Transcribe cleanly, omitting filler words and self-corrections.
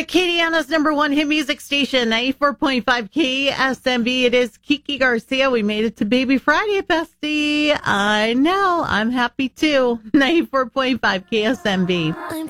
Acadiana's number one hit music station, 94.5 KSMB. It is Kiki Garcia. We made it to Baby Friday, bestie. I know. I'm happy too. 94.5 KSMB.